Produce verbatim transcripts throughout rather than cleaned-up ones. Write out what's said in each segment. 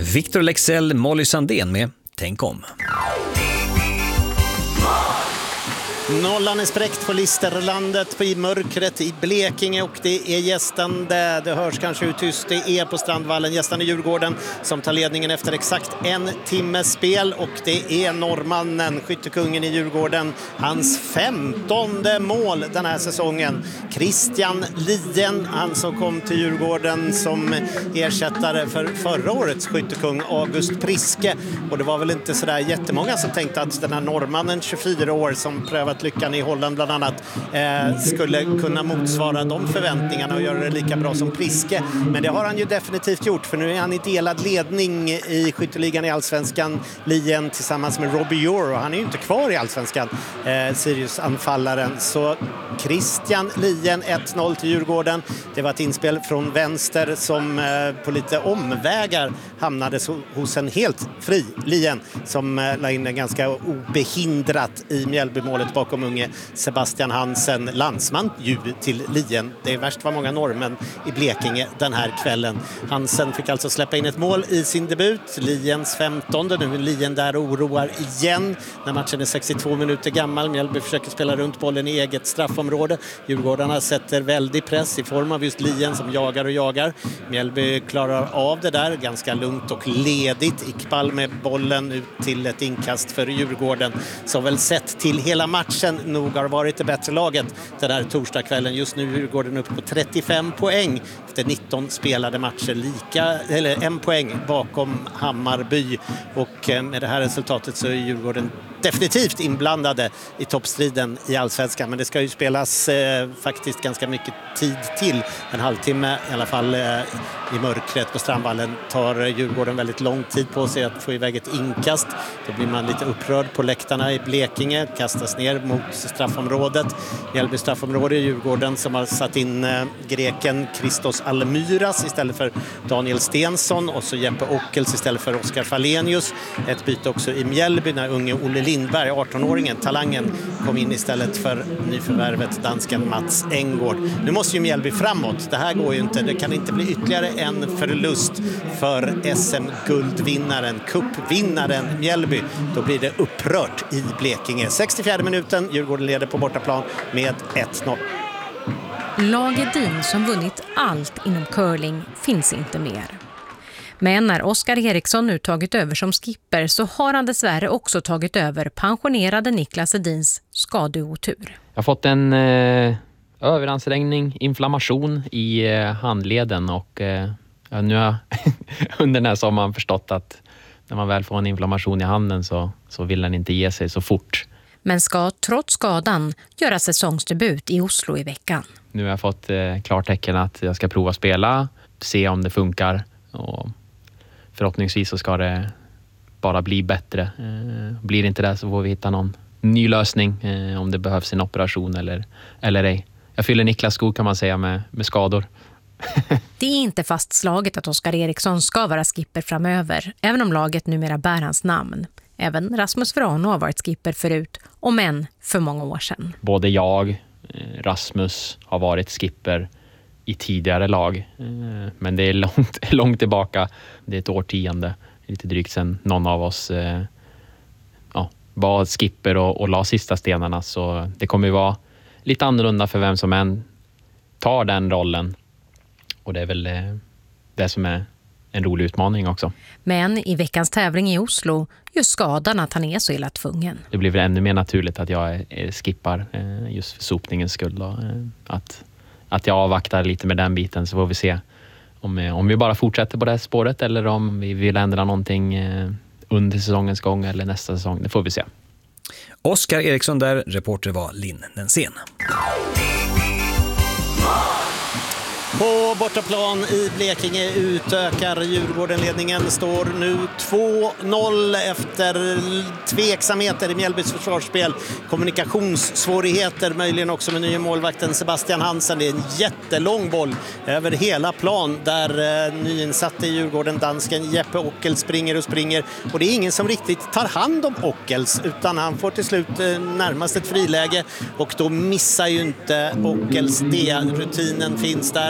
Victor Lexell, Molly Sandén med Tänk om. Nollan är spräckt på Listerlandet på i mörkret i Blekinge och det är gästande. Det hörs kanske hur tyst det är på Strandvallen. Gästande Djurgården som tar ledningen efter exakt en timmes spel och det är norrmannen, skyttekungen i Djurgården. Hans femtonde mål den här säsongen. Christian Lien, han som kom till Djurgården som ersättare för förra årets skyttekung August Priske. Och det var väl inte sådär jättemånga som tänkte att den här norrmannen, tjugofyra år, som prövat lyckan i Holland bland annat, eh, skulle kunna motsvara de förväntningarna och göra det lika bra som Priske. Men det har han ju definitivt gjort, för nu är han i delad ledning i skytteligan i Allsvenskan, Lien tillsammans med Robbie Euro. Han är ju inte kvar i Allsvenskan, eh, Sirius-anfallaren. Så Christian Lien, ett noll till Djurgården. Det var ett inspel från vänster som eh, på lite omvägar hamnade so- hos en helt fri Lien som eh, la in en ganska obehindrat i Mjällbymålet bakom unge Sebastian Hansen, landsman ju till Lien. Det är värst vad många norrmän i Blekinge den här kvällen. Hansen fick alltså släppa in ett mål i sin debut, Liens femtonde. Nu är Lien där och oroar igen när matchen är sextiotvå minuter gammal. Mjällby försöker spela runt bollen i eget straffområde. Djurgårdarna sätter väldig press i form av just Lien som jagar och jagar. Mjällby klarar av det där ganska lugnt och ledigt. Iqbal med bollen ut till ett inkast för Djurgården, som väl sett till hela matchen nog har varit det bättre laget den här torsdagskvällen. Just nu går den upp på trettiofem poäng efter nitton spelade matcher, lika, eller en poäng bakom Hammarby, och med det här resultatet så är Djurgården definitivt inblandade i toppstriden i Allsvenskan. Men det ska ju spelas eh, faktiskt ganska mycket tid till. En halvtimme i alla fall eh, i mörkret på Strandvallen tar Djurgården väldigt lång tid på sig att få iväg ett inkast. Då blir man lite upprörd på läktarna i Blekinge. Kastas ner mot straffområdet. Mjällby straffområde i Djurgården som har satt in eh, greken Christos Almyras istället för Daniel Stensson, och så Jeppe Ockels istället för Oskar Falenius. Ett byte också i Mjällby när unge Olle Lindberg, arton-åringen, talangen, kom in istället för nyförvärvet dansken Mats Engård. Nu måste ju Mjällby framåt. Det här går ju inte. Det kan inte bli ytterligare en förlust för S M-guldvinnaren, cupvinnaren Mjällby. Då blir det upprört i Blekinge. sextiofjärde minuten, Djurgården leder på bortaplan med ett noll. Lag Edin som vunnit allt inom curling finns inte mer. Men när Oskar Eriksson nu tagit över som skipper så har han dessvärre också tagit över pensionerade Niklas Edins skadeotur. Jag har fått en eh, överansträngning, inflammation i eh, handleden, och eh, nu har jag under den här sommaren förstått att när man väl får en inflammation i handen så, så vill den inte ge sig så fort. Men ska trots skadan göra säsongsdebut i Oslo i veckan. Nu har jag fått eh, klartecken att jag ska prova spela, se om det funkar, och förhoppningsvis så ska det bara bli bättre. Eh, blir det inte det så får vi hitta någon ny lösning eh, om det behövs en operation eller, eller ej. Jag fyller Niklas skor kan man säga med, med skador. Det är inte fastslaget att Oskar Eriksson ska vara skipper framöver, även om laget numera bär hans namn. Även Rasmus Vrano har varit skipper förut, om än för många år sedan. Både jag, Rasmus, har varit skipper i tidigare lag. Men det är långt, långt tillbaka. Det är ett årtionde, lite drygt sedan någon av oss ja, var skipper och, och la sista stenarna. Så det kommer ju vara lite annorlunda för vem som än tar den rollen. Och det är väl det som är en rolig utmaning också. Men i veckans tävling i Oslo gör skadan att han är så illa tvungen. Det blir väl ännu mer naturligt att jag är skippar just för sopningens skull. Då. Att, att jag avvaktar lite med den biten, så får vi se om, om vi bara fortsätter på det här spåret eller om vi vill ändra någonting under säsongens gång eller nästa säsong. Det får vi se. Oskar Eriksson där, reporter var Linn Nensén. På bortaplan i Blekinge utökar Djurgården ledningen. Står nu två noll efter tveksamheter i Mjällbys försvarsspel. Kommunikationssvårigheter, möjligen också med nya målvakten Sebastian Hansen. Det är en jättelång boll över hela plan där eh, nyinsatte i Djurgården dansken Jeppe Ockels springer och springer. Och det är ingen som riktigt tar hand om Ockels, utan han får till slut eh, närmast ett friläge. Och då missar ju inte Ockels det. Rutinen finns där.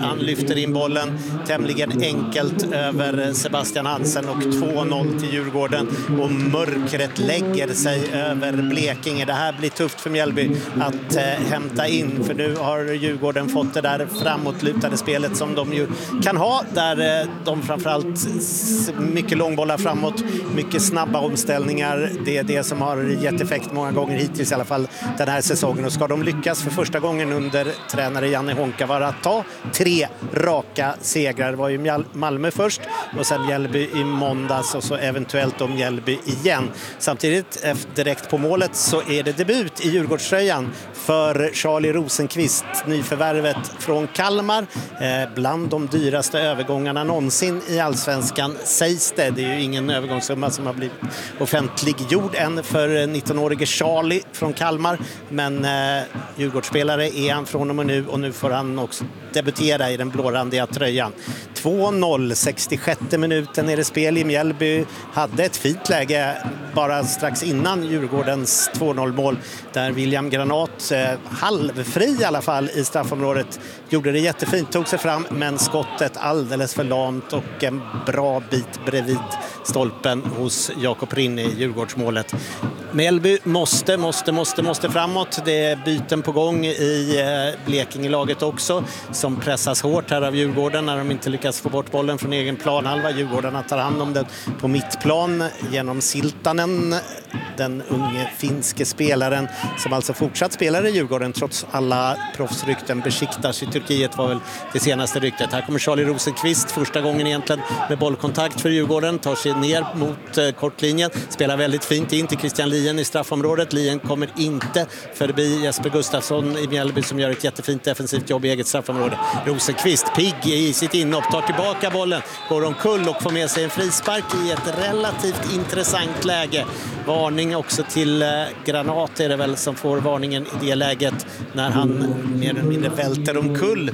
Han lyfter in bollen tämligen enkelt över Sebastian Hansen och två noll till Djurgården, och mörkret lägger sig över Blekinge. Det här blir tufft för Mjällby att eh, hämta in, för nu har Djurgården fått det där framåtlutade spelet som de ju kan ha, där eh, de framförallt mycket långbollar framåt, mycket snabba omställningar. Det är det som har gett effekt många gånger hittills, i alla fall den här säsongen, och ska de lyckas för första gången under tränare Janne Honkavara att ta tre raka segrar. Det var ju Malmö först och sen Mjällby i måndags och så eventuellt om Mjällby igen. Samtidigt direkt på målet så är det debut i Djurgårdströjan för Charlie Rosenqvist, nyförvärvet från Kalmar, eh, bland de dyraste övergångarna någonsin i Allsvenskan sägs det. Det är ju ingen övergångssumma som har blivit offentliggjord än för nittonårige Charlie från Kalmar, men eh, Djurgårdsspelare är han från och med nu, och nu får han också debutera i den blårandiga tröjan. två noll, sextiosjätte minuten är det spel i. Mjällby hade ett fint läge bara strax innan Djurgårdens två noll-mål, där William Granat, eh, halvfri i alla fall i straffområdet, gjorde det jättefint, tog sig fram, men skottet alldeles för lamt och en bra bit bredvid stolpen hos Jakob Rinne i Djurgårdsmålet. Mjällby måste, måste, måste, måste framåt. Det är byten på gång i eh, Blekinge-laget också, som pressas hårt här av Djurgården när de inte lyckas få bort bollen från egen planhalva. Djurgårdarna tar hand om den på mittplan genom Siltanen, den unge finske spelaren som alltså fortsatt spelar i Djurgården trots alla proffsrykten. Besiktas i Turkiet var väl det senaste ryktet. Här kommer Charlie Rosenqvist första gången egentligen med bollkontakt för Djurgården, tar sig ner mot eh, kortlinjen, spelar väldigt fint in till Christian Lien i straffområdet. Lien kommer inte förbi Jesper Gustafsson i Mjällby som gör ett jättefint defensivt jobb i eget straffområde. Rosenqvist, pigg i sitt inhopp, tar tillbaka bollen, går omkull och får med sig en frispark i ett relativt intressant läge. Varning också till eh, Granat är det väl som får varningen i det läget när han mer eller mindre välter omkull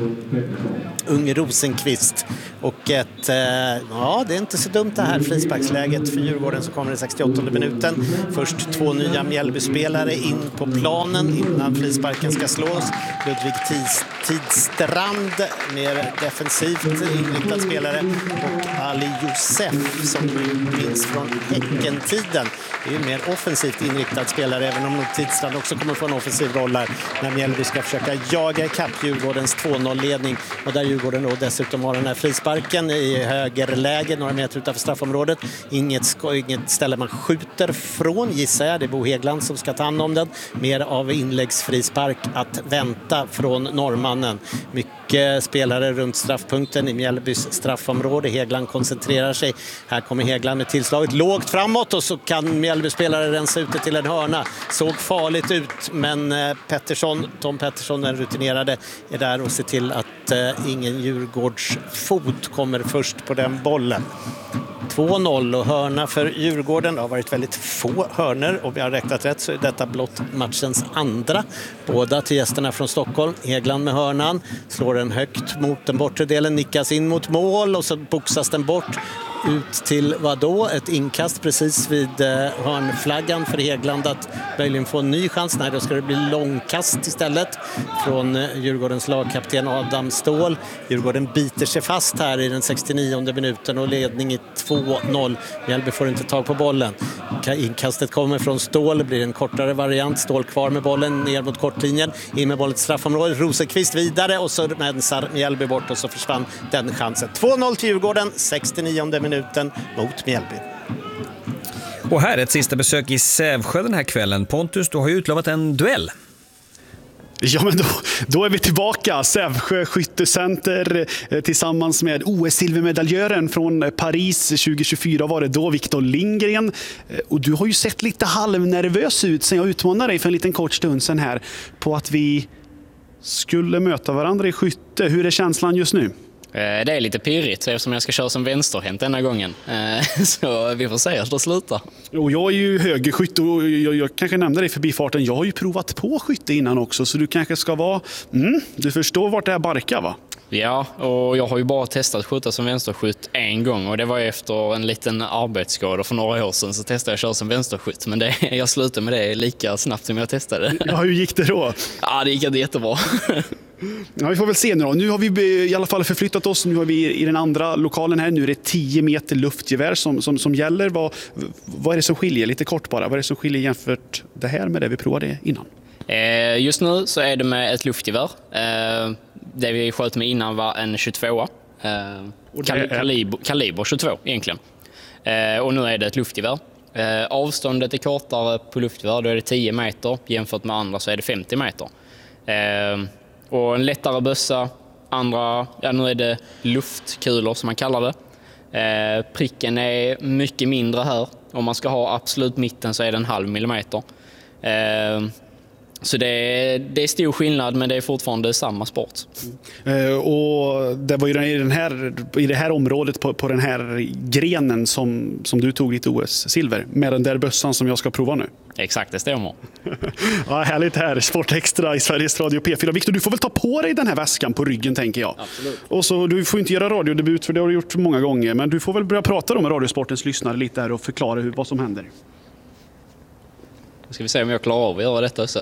unge Rosenqvist. Och ett, eh, ja det är inte så dumt det här frisparksläget för Djurgården, så kommer det sextioåttonde minuten. Först två nya Mjällby-spelare in på planen innan frisparken ska slås. Ludvig Tids, Tidstrand, mer defensivt inriktad spelare, och Ali Josef som du minns från Häcken-tiden. Det är ju mer offensivt inriktad spelare, även om Tidstrand också kommer få en offensiv roll här när Mjällby ska försöka jaga ikapp Djurgårdens två noll-ledning, och där Djurgården då dessutom har den här frisparken i högerläge några meter utanför straffområdet. Inget, inget ställe man skjuter från, gissar jag. Det är Bo Hegland som ska ta hand om den. Mer av inläggsfrispark att vänta från norrmannen. Mycket spelare runt straffpunkten i Mjällbys straffområde. Hegland koncentrerar sig. Här kommer Hegland med tillslaget lågt framåt, och så kan Mjällby-spelare rensa ut det till en hörna. Såg farligt ut, men Pettersson, Tom Pettersson, den rutinerade, är där och ser till att eh, ingen Djurgårds fot kommer först på den bollen. två noll och hörna för Djurgården. Det har varit väldigt få hörner, och vi har räknat rätt så är detta blott matchens andra. Båda till gästerna från Stockholm. Hegland med hörnan, slår den högt mot den bortre delen, nickas in mot mål och så boxas den bort. Ut till vad då? Ett inkast precis vid eh, hörnflaggan för Hegland att möjligen få en ny chans. Nej, då ska det bli långkast istället från eh, Djurgårdens lagkapten Adam Ståhl. Djurgården biter sig fast här i den sextionionde minuten och ledning i två noll. Mjällby får inte tag på bollen. Inkastet kommer från Ståhl, det blir en kortare variant. Ståhl kvar med bollen ner mot kortlinjen, in med bollen till straffområdet. Rosenqvist vidare och så rensar Mjällby bort, och så försvann den chansen. två noll till Djurgården, sextionionde minuten mot Mjällby. Och här ett sista besök i Sävsjö den här kvällen. Pontus, du har ju utlovat en duell. Ja, men då, då är vi tillbaka. Sävsjö skyttecenter eh, tillsammans med O S-silvermedaljören från Paris tjugo tjugofyra var det då, Victor Lindgren. Eh, och du har ju sett lite halvnervös ut sen jag utmanade dig för en liten kort stund sen här på att vi skulle möta varandra i skytte. Hur är känslan just nu? Det är lite pirrigt eftersom jag ska köra som vänsterhänt denna gången. Så vi får se hur det slutar. Och jag är ju högerskytt och jag, jag kanske nämnde dig förbi farten. Jag har ju provat på skytte innan också, så du kanske ska vara... Mm, du förstår vart det är barka, va? Ja, och jag har ju bara testat skjuta som vänsterskytt en gång, och det var efter en liten arbetsskada för några år sedan så testade jag att köra som vänsterskytt, men det, jag slutade med det lika snabbt som jag testade. Ja, hur gick det då? Ja, det gick inte jättebra. Ja, vi får väl se nu då. Nu har vi i alla fall förflyttat oss. Nu har vi i den andra lokalen här. Nu är det tio meter luftgevär som, som, som gäller. Vad, vad är det som skiljer? Lite kort bara. Vad är det som skiljer jämfört det här med det vi provade innan? Eh, just nu så är det med ett luftgevär. Eh, det vi sköt med innan var en tjugotvå. Eh, kal- kaliber, kaliber tjugotvå egentligen. Eh, och nu är det ett luftgevär. Eh, avståndet är kortare på luftgevär. Då är det tio meter. Jämfört med andra så är det femtio meter. Eh, och en lättare bössa. Andra, ja nu är det luftkulor som man kallar det. Eh, pricken är mycket mindre här. Om man ska ha absolut mitten så är det en halv millimeter. Eh, Så det är, det är stor skillnad, men det är fortfarande samma sport. Mm. Och det var ju i, den här, i det här området på, på den här grenen som, som du tog ditt O S-silver med den där bössan som jag ska prova nu. Exakt, det stämmer. Ja, härligt här. Sportextra i Sveriges Radio P fyra. Victor, du får väl ta på dig den här väskan på ryggen, tänker jag. Absolut. Och så, du får inte göra radiodebut, för det har du gjort många gånger. Men du får väl börja prata om Radiosportens lyssnare lite här och förklara hur, vad som händer. Ska vi se om jag klarar av att göra detta också.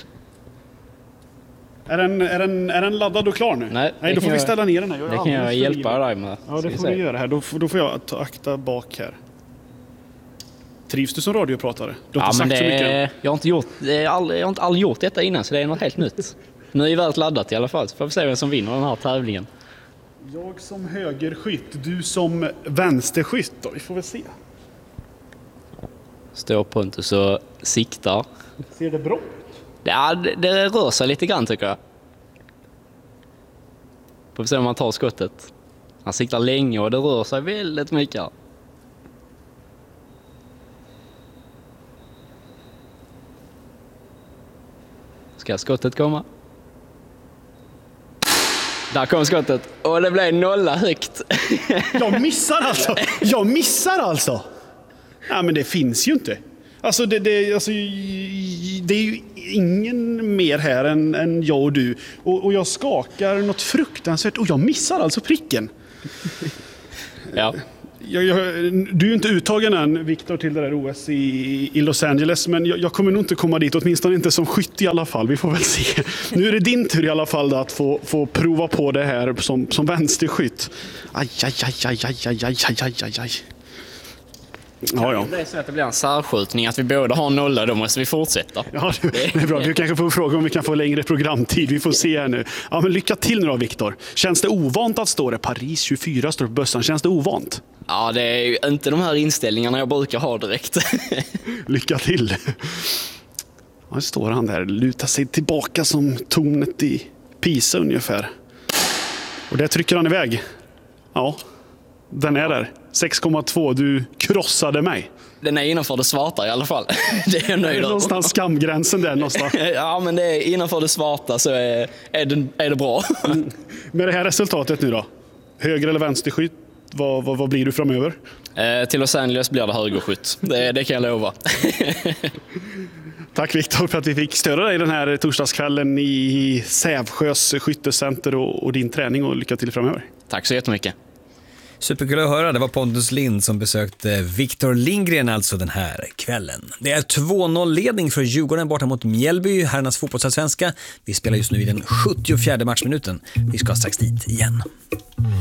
Är den, är, den, är den laddad och klar nu? Nej, Nej då får vi ställa ner den här. Det kan jag hjälpa dig med. Ja, det får du göra här. Då, då får jag ta akta bak här. Trivs du som radiopratare? Du har Ja, inte men sagt det, så mycket. jag har inte gjort, jag har aldrig, jag har inte aldrig gjort detta innan, så det är något helt nytt. Nu är ju värt laddat i alla fall, så får vi se vem som vinner den här tävlingen. Jag som högerskytt, du som vänsterskytt då. Vi får väl se. Står Pontus och siktar. Ser det bra ut? Ja, det, det rör sig lite grann tycker jag. Får vi se om man tar skottet. Han siktar länge och det rör sig väldigt mycket. Ska skottet komma? Där kom skottet. Och det blev nolla högt. Jag missar alltså! Jag missar alltså! Ja, men det finns ju inte. Alltså det, det, alltså, det är ju ingen mer här än, än jag och du. Och, och jag skakar något fruktansvärt. Och jag missar alltså pricken. Ja. Jag, jag, du är ju inte uttagen än, Victor, till det där O S i, i Los Angeles. Men jag, jag kommer nog inte komma dit, åtminstone inte som skytt i alla fall. Vi får väl se. Nu är det din tur i alla fall då, att få, få prova på det här som, som vänsterskytt. Aj, aj, aj, aj, aj, aj, aj, aj, aj, aj. Ja, ja. Det är så att det blir en särskjutning, att vi båda har nolla, då måste vi fortsätta. Ja, det är bra. Du kanske får fråga om vi kan få längre programtid. Vi får se här nu. Ja, men lycka till nu då, Victor. Känns det ovant att stå det? Paris tjugofyra står på bössan. Känns det ovant? Ja, det är ju inte de här inställningarna jag brukar ha direkt. Lycka till. Ja, nu står han där, lutar sig tillbaka som tornet i Pisa ungefär. Och där trycker han iväg. Ja, den är där. sex komma två, du krossade mig. Den är innanför det svarta i alla fall. Det är jag nöjd över. Någonstans skamgränsen där någonstans. Ja, men det är innanför det svarta så är, är, det, är det bra. Mm. Med det här resultatet nu då? Höger eller vänsterskytt? Vad, vad, vad blir du framöver? Eh, till Los Angeles blir det högerskytt. Det, det kan jag lova. Tack Victor för att vi fick störa dig den här torsdagskvällen i Sävsjös skyttecenter och, och din träning, och lycka till framöver. Tack så jättemycket. Superkul att höra. Det var Pontus Lind som besökte Victor Lindgren alltså den här kvällen. Det är två noll-ledning för Djurgården borta mot Mjällby, herrarnas fotbollsallsvenska. Vi spelar just nu i den sjuttiofjärde matchminuten. Vi ska strax dit igen.